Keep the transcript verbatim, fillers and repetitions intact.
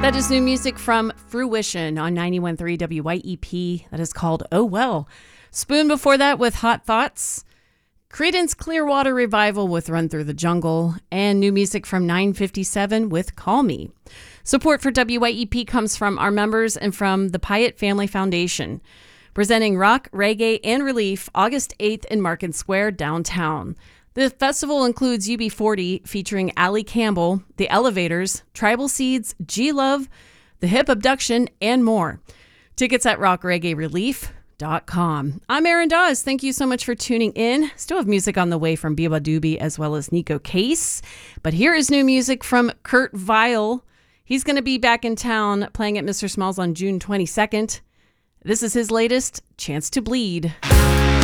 That is new music from Fruition on ninety-one point three W Y E P. That is called Oh Well. Spoon before that with Hot Thoughts. Creedence Clearwater Revival with Run Through the Jungle. And new music from nine fifty-seven with Call Me. Support for W Y E P comes from our members and from the Pyatt Family Foundation. Presenting rock, reggae, and relief August eighth in Market Square downtown. The festival includes U B forty featuring Allie Campbell, The Elevators, Tribal Seeds, G-Love, The Hip Abduction, and more. Tickets at rock reggae relief dot com. I'm Erin Dawes. Thank you so much for tuning in. Still have music on the way from Biba Doobie as well as Nico Case. But here is new music from Kurt Vile. He's going to be back in town playing at Mister Smalls on June twenty-second. This is his latest, Chance to Bleed.